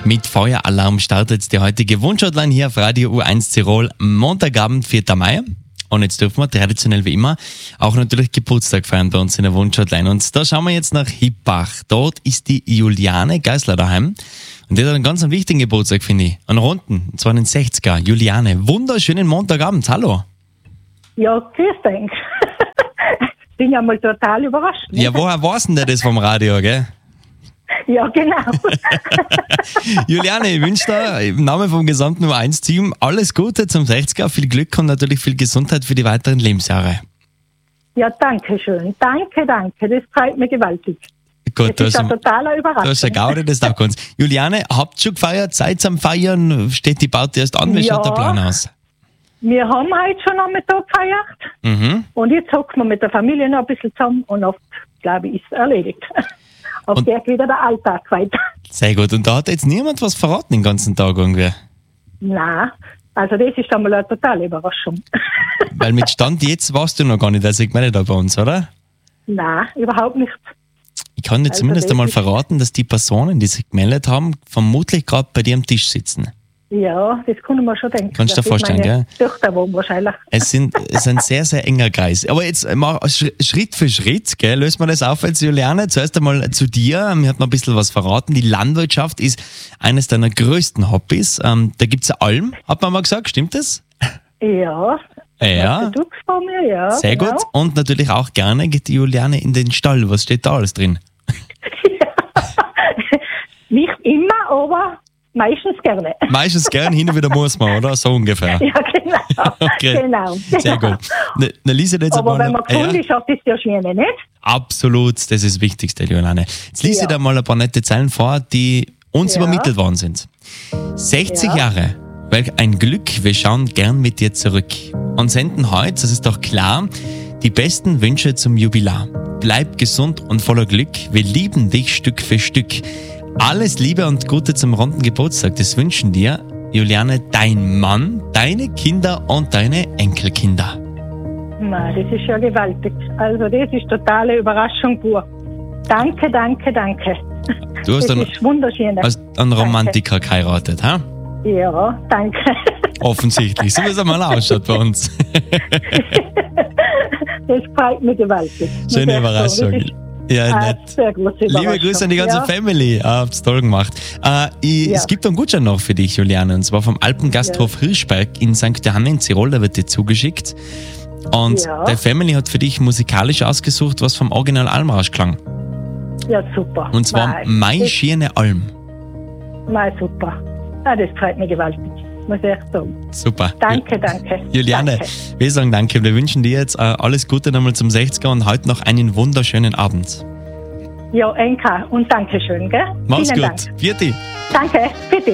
Mit Feueralarm startet die heutige Wunschhotline hier auf Radio U1 Tirol. Montagabend, 4. Mai. Und jetzt dürfen wir traditionell wie immer auch natürlich Geburtstag feiern bei uns in der Wunschhotline. Und da schauen wir jetzt nach Hippach. Dort ist die Juliane Geisler daheim. Und die hat einen ganz wichtigen Geburtstag, finde ich. Einen runden, und zwar den 60er. Juliane, wunderschönen Montagabend. Hallo. Ja, grüß dich. Bin ja mal total überrascht. Ne? Ja, woher weißt denn das vom Radio, gell? Ja, genau. Juliane, ich wünsche dir im Namen vom gesamten U1-Team alles Gute zum 60er, viel Glück und natürlich viel Gesundheit für die weiteren Lebensjahre. Ja, danke schön. Danke. Das freut mich gewaltig. Gut, das ist eine totale Überraschung. Du hast ja Gaudi, das darf uns. Juliane, habt ihr schon gefeiert? Seid ihr am Feiern? Steht die Party erst an? Wie schaut der Plan aus? Wir haben heute schon am Mittag gefeiert. Und jetzt hocken wir mit der Familie noch ein bisschen zusammen und oft, glaube ich, ist es erledigt. Auf der geht der Alltag weiter. Sehr gut. Und da hat jetzt niemand was verraten den ganzen Tag irgendwie? Nein, also das ist einmal eine totale Überraschung. Weil mit Stand jetzt warst du noch gar nicht als gemeldet bei uns, oder? Nein, überhaupt nicht. Ich kann dir zumindest einmal verraten, dass die Personen, die sich gemeldet haben, vermutlich gerade bei dir am Tisch sitzen. Ja, das kann ich mir schon denken. Kannst du dir vorstellen, gell? Töchter wohnen wahrscheinlich. Es ist ein sehr, sehr enger Kreis. Aber jetzt mal Schritt für Schritt, gell, lösen wir das auf als Juliane. Zuerst einmal zu dir. Mir hat noch ein bisschen was verraten. Die Landwirtschaft ist eines deiner größten Hobbys. Da gibt's eine Alm, hat man mal gesagt. Stimmt das? Ja. Ja. Von mir, ja. Sehr genau. gut. Und natürlich auch gerne geht die Juliane in den Stall. Was steht da alles drin? Nicht immer, aber meistens gerne. Meistens gern, hin und wieder muss man, oder? So ungefähr. Ja, genau. Okay. Genau. Sehr gut. Dann lies ich jetzt aber einmal, wenn man gesund ist, hat das ja schön, nicht? Absolut, das ist das Wichtigste, Juliane. Jetzt lies ich dir mal ein paar nette Zeilen vor, die uns übermittelt worden sind. 60 Jahre, welch ein Glück, wir schauen gern mit dir zurück und senden heute, das ist doch klar, die besten Wünsche zum Jubilar. Bleib gesund und voller Glück, wir lieben dich Stück für Stück. Alles Liebe und Gute zum runden Geburtstag, das wünschen dir, Juliane, dein Mann, deine Kinder und deine Enkelkinder. Nein, das ist ja gewaltig. Also das ist totale Überraschung pur. Danke. Du hast das ist wunderschön. einen Romantiker geheiratet, ha? Ja, danke. Offensichtlich, so wie es einmal ausschaut bei uns. Das freut mich gewaltig. Schöne Überraschung. Ja, nett. Sehr große Überraschung. Liebe Grüße an die ganze Family. Habt's toll gemacht. Es gibt einen Gutschein noch für dich, Juliane, und zwar vom Alpengasthof Hirschberg in St. Johann in Tirol. Der wird dir zugeschickt. Und der Family hat für dich musikalisch ausgesucht, was vom Original Almrausch klang. Ja, super. Und zwar Mai Schiene Alm. Mai, super. Ah, das freut mich gewaltig. Muss ich echt sagen. Super. Danke. Juliane, wir sagen danke. Wir wünschen dir jetzt alles Gute nochmal zum 60er und heute noch einen wunderschönen Abend. Ja, Enka, und danke schön, gell? Mach's Vielen gut. Dank. Vierte. Danke, bitte.